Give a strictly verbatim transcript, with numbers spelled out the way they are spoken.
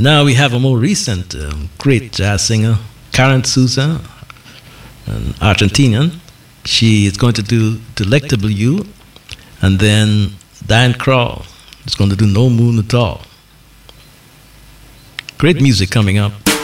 And now we have a more recent um, great jazz singer, Karen Souza, an Argentinian. She is going to do Delectable You, and then Diane Krall is going to do No Moon at All. Great music coming up.